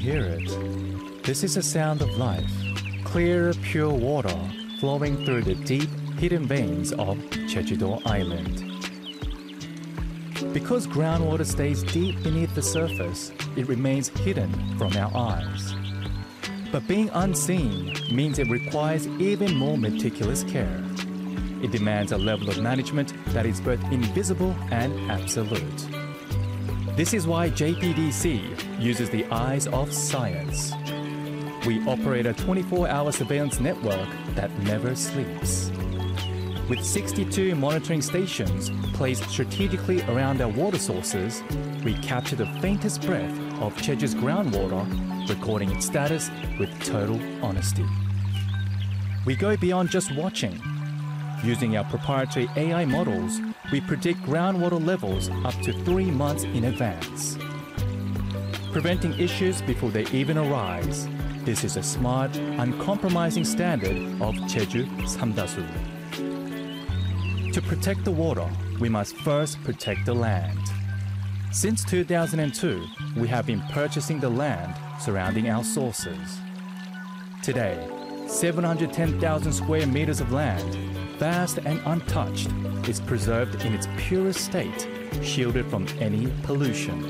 hear it? This is the sound of life. Clear, pure water flowing through the deep, hidden veins of Jeju-do Island. Because groundwater stays deep beneath the surface, it remains hidden from our eyes. But being unseen means it requires even more meticulous care. It demands a level of management that is both invisible and absolute. This is why JPDC uses the eyes of science. We operate a 24-hour surveillance network that never sleeps. With 62 monitoring stations placed strategically around our water sources, we capture the faintest breath of Jeju's groundwater, recording its status with total honesty. We go beyond just watching. Using our proprietary AI models, we predict groundwater levels up to 3 months in advance. Preventing issues before they even arise. This is a smart, uncompromising standard of Jeju Samdasu. To protect the water, we must first protect the land. Since 2002, we have been purchasing the land surrounding our sources. Today, 710,000 square meters of land, vast and untouched, is preserved in its purest state, shielded from any pollution.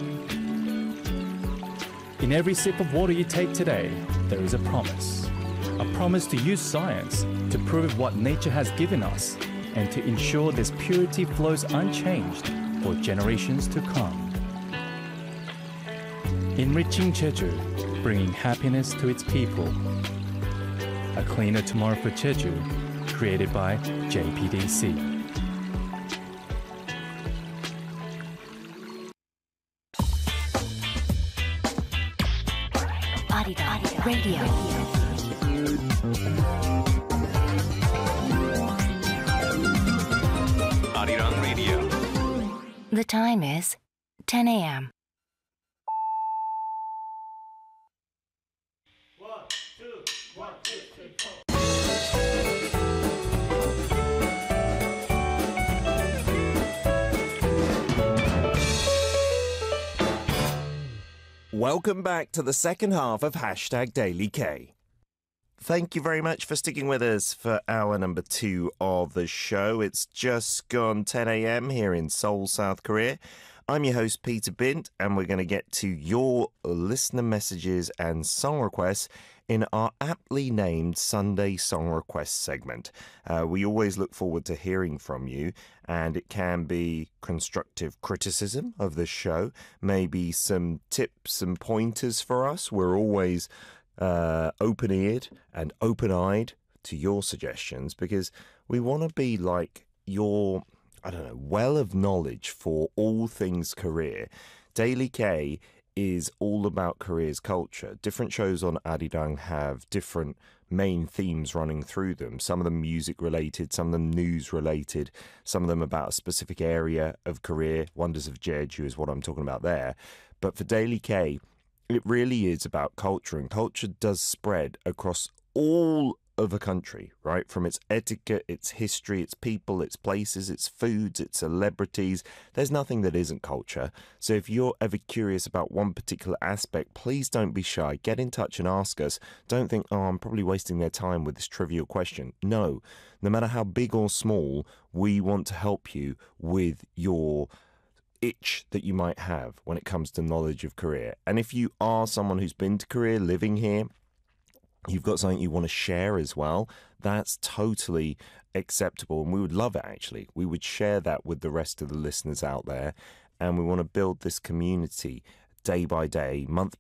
In every sip of water you take today, there is a promise. A promise to use science to prove what nature has given us and to ensure this purity flows unchanged for generations to come. Enriching Jeju, bringing happiness to its people. A cleaner tomorrow for Jeju, created by JPDC. Arirang Radio. Arirang Radio. The time is 10 a.m. Welcome back to the second half of Hashtag Daily K. Thank you very much for sticking with us for hour number 2 of the show. It's just gone 10 a.m. here in Seoul, South Korea. I'm your host, Peter Bint, and we're going to get to your listener messages and song requests in our aptly named Sunday Song Request segment. We always look forward to hearing from you, and it can be constructive criticism of the show, maybe some tips and pointers for us. We're always open-eared and open-eyed to your suggestions because we want to be like your, well of knowledge for all things career. Daily K is all about Korea's culture. Different shows on Arirang have different main themes running through them. Some of them music related, some of them news related, some of them about a specific area of Korea. Wonders of Jeju is what I'm talking about there. But for Daily K, it really is about culture, and culture does spread across all of a country, right? From its etiquette, its history, its people, its places, its foods, its celebrities. There's nothing that isn't culture. So if you're ever curious about one particular aspect, please don't be shy. Get in touch and ask us. Don't think, I'm probably wasting their time with this trivial question. No matter how big or small, we want to help you with your itch that you might have when it comes to knowledge of Korea. And if you are someone who's been to Korea, living here, you've got something you want to share as well, that's totally acceptable. And we would love it, actually. We would share that with the rest of the listeners out there. And we want to build this community day by day, month